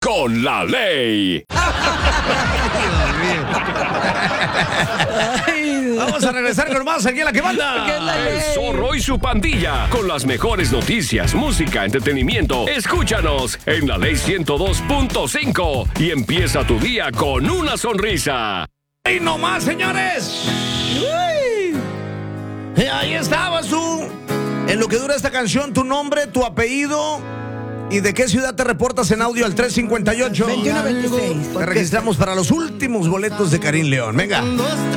con la ley. Vamos a regresar con más aquí en La que manda. El Zorro y su pandilla, con las mejores noticias, música, entretenimiento. Escúchanos en la ley 102.5 y empieza tu día con una sonrisa. ¡Y no más, señores! Y ahí estabas tú. En lo que dura esta canción, tu nombre, tu apellido y de qué ciudad te reportas en audio al 358. 2126. Te registramos para los últimos boletos de Karim León. Venga.